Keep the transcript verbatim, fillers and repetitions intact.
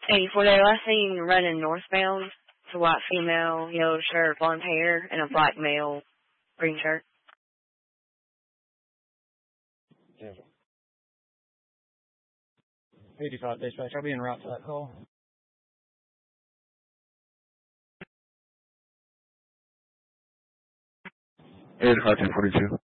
eighty-four day, last seen running northbound. It's a white female, yellow shirt, blonde hair, and a black male, green shirt. Yeah. eighty-five dispatch, I'll be en route for that call. eighty-five ten forty-two.